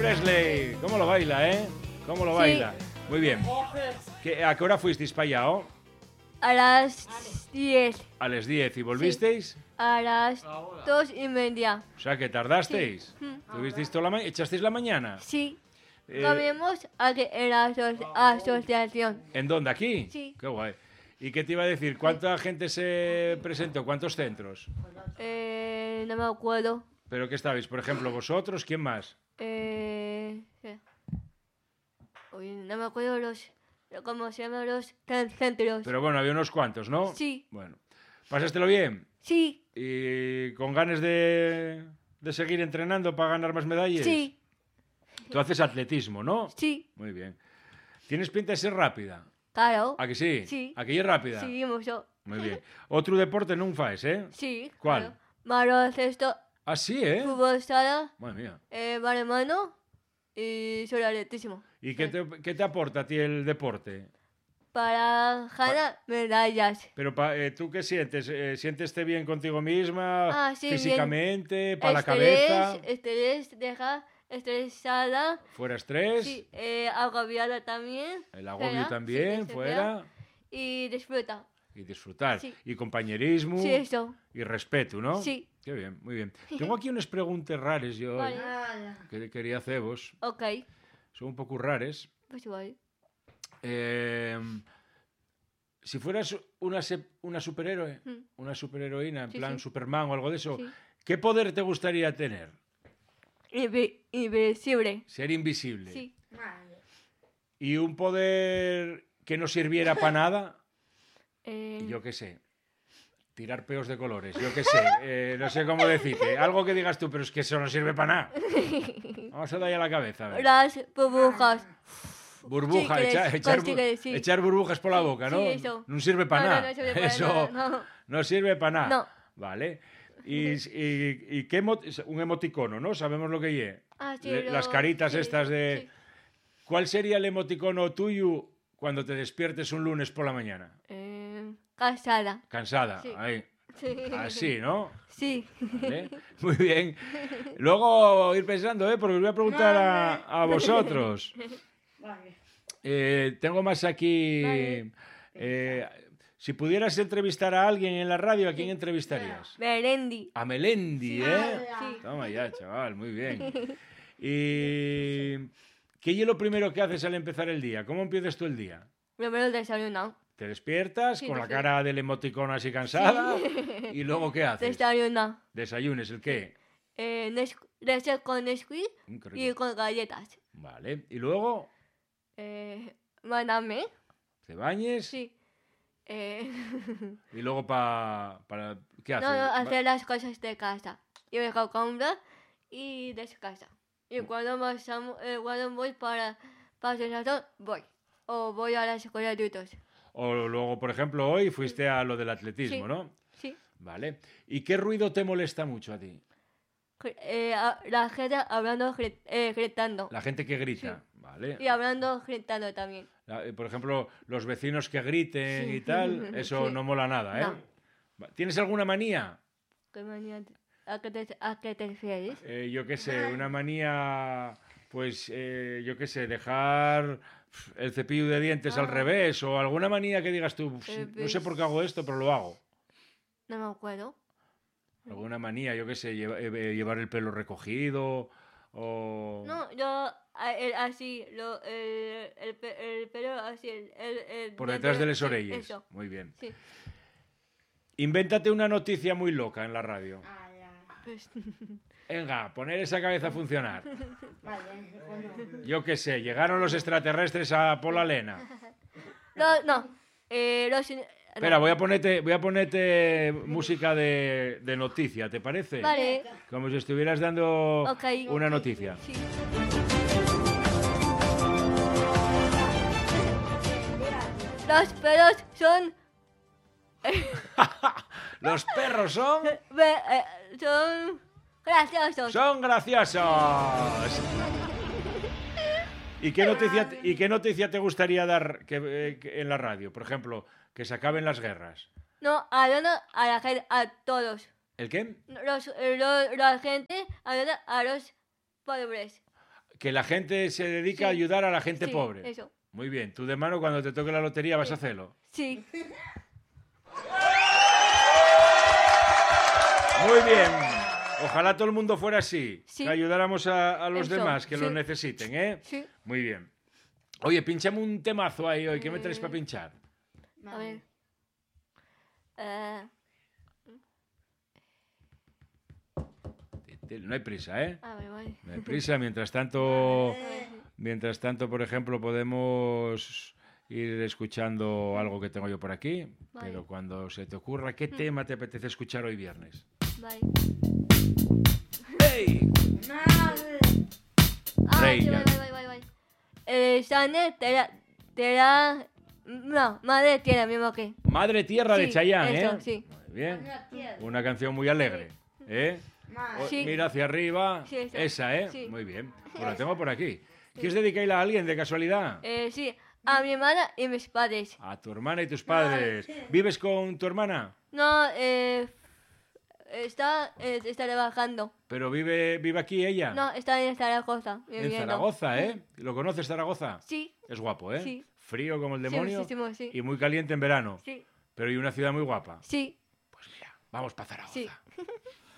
Presley. ¿Cómo lo baila, eh? ¿Cómo lo baila? Muy bien. ¿A qué hora fuisteis para allá, oh? A las 10. A las 10. ¿Y volvisteis? A las 2:30. O sea, que tardasteis. Sí. ¿Tuvisteis toda la mañana? ¿Echasteis la mañana? Sí. Comimos aquí en la asociación. ¿En dónde? ¿Aquí? Sí. Qué guay. ¿Y qué te iba a decir? ¿Cuánta gente se presentó? ¿Cuántos centros? No me acuerdo. ¿Pero qué estabais? Por ejemplo, vosotros, ¿quién más? Uy, no me acuerdo cómo se llaman los centros. Pero bueno, había unos cuantos, ¿no? Sí. Bueno. ¿Pasástelo bien? Sí. ¿Y con ganas de seguir entrenando para ganar más medallas? Sí. Tú haces atletismo, ¿no? Sí. Muy bien. ¿Tienes pinta de ser rápida? Claro. ¿A que sí? Sí. ¿A que es rápida? Sí, mucho. Muy bien. Otro deporte non faes, eh? Sí. ¿Cuál? Claro. Baloncesto, Ah, sí, ¿eh? fútbol sala, Madre mía. balonmano y sobre atletismo. ¿Y qué te aporta a ti el deporte? Para ganar medallas. Pero ¿tú qué sientes? ¿Siénteste bien contigo misma? Ah, sí, bien. Físicamente, para la cabeza. Estrés, deja estresada. ¿Fuera estrés? Sí, agobiada también. El agobio Fuera, también, sí, fuera. Y disfruta. Y disfrutar. Sí. Y compañerismo. Sí, eso. Y respeto, ¿no? Sí. Qué bien, muy bien. Tengo aquí unas preguntas raras yo Vale. que quería haceros. Ok. Son un poco raras. Pues vale. Si fueras una superhéroe, una superheroína, en Sí, plan sí. Superman o algo de eso, Sí. ¿qué poder te gustaría tener? Invisible. Ser invisible. Sí. ¿Y un poder que no sirviera para nada? Yo qué sé. Tirar peos de colores, yo qué sé. No sé cómo decirte. Algo que digas tú, pero es que eso no sirve para nada. Vamos a darle a la cabeza. A ver. Las burbujas. Burbuja, Chicles, sí. echar burbujas por la boca, ¿no? Sí, eso. No sirve para No, nada. no sirve para Eso nada, no sirve para nada. No. Vale. ¿Y qué un emoticono, ¿no? Sabemos lo que es. Ah, sí, Las caritas sí, estas de... sí. ¿Cuál sería el emoticono tuyo cuando te despiertes un lunes por la mañana? Casada. Cansada. Sí. Ahí. Sí. Así, ¿no? Sí. ¿Vale? Muy bien. Luego ir pensando, porque os voy a preguntar a vosotros. Tengo más aquí. Vale. Si pudieras entrevistar a alguien en la radio, ¿a quién entrevistarías? Melendi. A Melendi, ¿eh? Sí. Toma ya, chaval, muy bien. ¿Y qué es lo primero que haces al empezar el día? ¿Cómo empiezas tú el día? Primero el desayuno. ¿Te despiertas Sí, con la sí. cara del emoticono así cansada? ¿Y luego qué haces? Desayuno. ¿Desayunes el qué? Leche con Nesquik Qué y rico. con galletas. Vale. ¿Y luego Mándame. te bañes? Sí. ¿Y luego para qué haces? No, hacer las cosas de casa. Y me hago comprar y descansa. Y cuando voy para desayunar, voy. O voy a la escuela de adultos. O luego, por ejemplo, hoy fuiste a lo del atletismo, Sí. ¿no? Sí. Vale. ¿Y qué ruido te molesta mucho a ti? La gente hablando, gritando. La gente que grita, ¿vale? Y hablando, gritando también. Por ejemplo, los vecinos que griten Sí. y tal, eso Sí. no mola nada, ¿eh? No. ¿Tienes alguna manía? ¿Qué manía? ¿A qué te refieres? Yo qué sé, una manía, pues, yo qué sé, dejar el cepillo de dientes al revés o alguna manía que digas tú, no sé por qué hago esto, pero lo hago. No me acuerdo. Alguna manía, yo qué sé, llevar el pelo recogido o... No, yo así, el pelo así, Por detrás de las sí, orejas. Eso. Muy bien. Sí. Invéntate una noticia muy loca en la radio. Pues, Venga, poner esa cabeza a funcionar. Yo qué sé, llegaron los extraterrestres a Pola Lena. no. Espera, voy a ponerte música de noticia, ¿te parece? Vale. Como si estuvieras dando Ok. una noticia. Sí. Los perros son... Los perros son son graciosos. ¡Son graciosos! ¿Y qué noticia te gustaría dar que en la radio? Por ejemplo, que se acaben las guerras. No, ayudan a la gente, a todos. ¿El qué? La gente ayuda a los pobres. Que la gente se dedica a ayudar a la gente pobre. Eso. Muy bien. Tú de mano, cuando te toque la lotería, vas a hacerlo. Sí. Muy bien. Ojalá todo el mundo fuera así. Sí. Que ayudáramos a los Eso, demás que lo sí. necesiten, ¿eh? Sí. Muy bien. Oye, pinchame un temazo ahí hoy. ¿Qué me traes para pinchar? A ver. No hay prisa, ¿eh? A ver, vale. No hay prisa. Mientras tanto, por ejemplo, podemos ir escuchando algo que tengo yo por aquí. Vale. Pero cuando se te ocurra, ¿qué tema te apetece escuchar hoy viernes? Vale. ¡Hey! Rey, Sí, ya. vale. Sane, no, madre tierra, mismo que. Madre Tierra de Sí, Chayanne, eso, ¿eh? sí. Muy bien. Una canción muy alegre, ¿eh? Sí. Mira hacia arriba. Sí, esa, ¿eh? sí. Muy bien. Pues la tengo por aquí. ¿Quieres dedicarla a alguien de casualidad? Sí, a mi hermana y mis padres. A tu hermana y tus padres. ¿Vives con tu hermana? No, está trabajando. ¿Pero vive aquí ella? No, está en Zaragoza. En viviendo. Zaragoza, ¿eh? ¿Lo conoces, Zaragoza? Sí, Es guapo, ¿eh? Sí. Frío como el demonio muchísimo, sí. y muy caliente en verano. sí, Pero y una ciudad muy guapa. sí, Pues mira, vamos para Zaragoza. sí.